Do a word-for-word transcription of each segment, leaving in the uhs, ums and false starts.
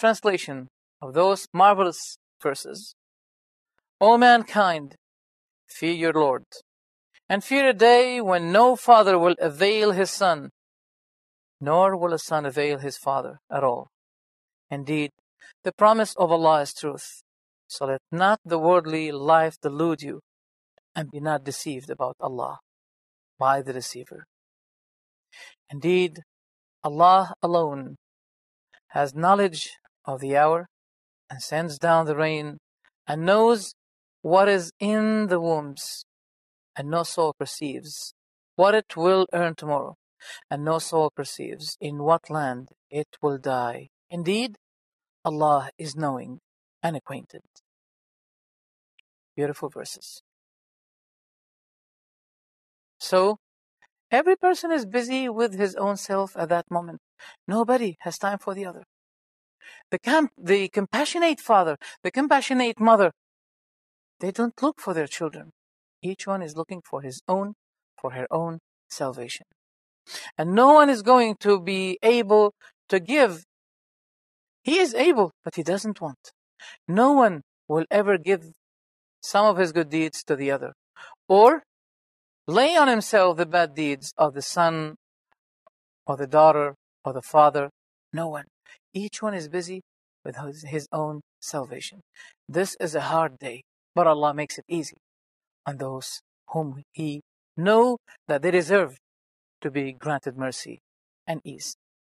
translation of those marvelous verses. O mankind, fear your Lord, and fear a day when no father will avail his son, nor will a son avail his father at all. Indeed, the promise of Allah is truth. So let not the worldly life delude you, and be not deceived about Allah by the deceiver. Indeed, Allah alone has knowledge of the hour, and sends down the rain, and knows what is in the wombs, and no soul perceives what it will earn tomorrow, and no soul perceives in what land it will die. Indeed, Allah is knowing and acquainted. Beautiful verses. So, every person is busy with his own self at that moment. Nobody has time for the other. The, camp, the compassionate father, the compassionate mother, they don't look for their children. Each one is looking for his own, for her own salvation. And no one is going to be able to give. He is able, but he doesn't want. No one will ever give some of his good deeds to the other, or lay on himself the bad deeds of the son, or the daughter, or the father. No one. Each one is busy with his, his own salvation. This is a hard day, but Allah makes it easy on those whom He know that they deserve to be granted mercy and ease.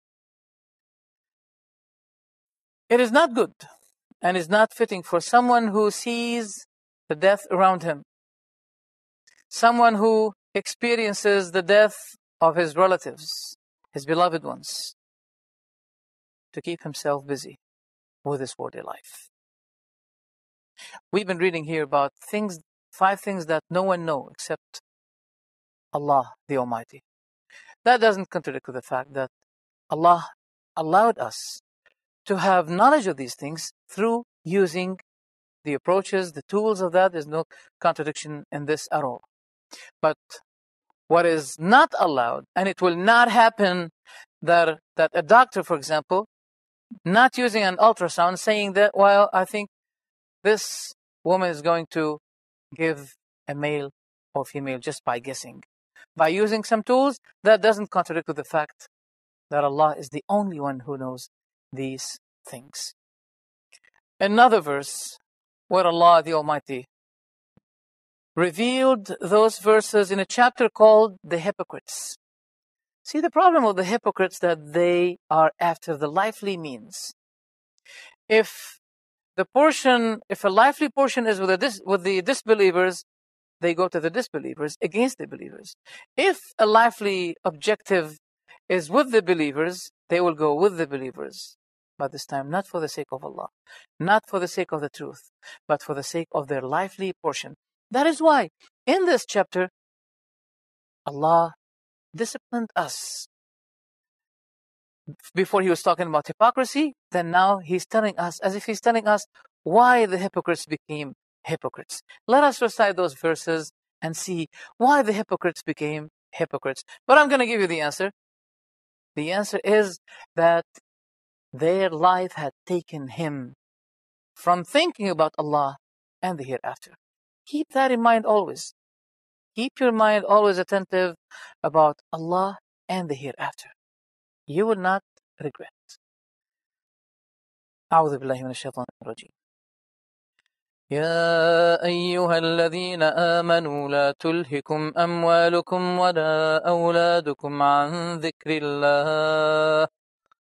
It is not good and is not fitting for someone who sees the death around him, someone who experiences the death of his relatives, his beloved ones, to keep himself busy with his worldly life. We've been reading here about things, five things that no one knows except Allah the Almighty. That doesn't contradict with the fact that Allah allowed us to have knowledge of these things through using the approaches, the tools of that. There's no contradiction in this at all. But what is not allowed, and it will not happen, that that a doctor, for example, not using an ultrasound, saying that, well, I think this woman is going to give a male or female just by guessing. By using some tools, that doesn't contradict with the fact that Allah is the only one who knows these things. Another verse where Allah the Almighty revealed those verses in a chapter called The Hypocrites. See, the problem with the hypocrites that they are after the lively means. If the portion, if a lively portion is with the, dis, with the disbelievers, they go to the disbelievers against the believers. If a lively objective is with the believers, they will go with the believers. But this time, not for the sake of Allah, not for the sake of the truth, but for the sake of their lively portion. That is why, in this chapter, Allah disciplined us. Before He was talking about hypocrisy, then now He's telling us, as if He's telling us, why the hypocrites became hypocrites. Let us recite those verses and see why the hypocrites became hypocrites. But I'm going to give you the answer. The answer is that their life had taken him from thinking about Allah and the hereafter. Keep that in mind always. Keep your mind always attentive about Allah and the hereafter. You will not regret. أعوذ بالله من الشيطان الرجيم. يا أيها الذين آمنوا لا تلهكم أموالكم ولا أولادكم عن ذكر الله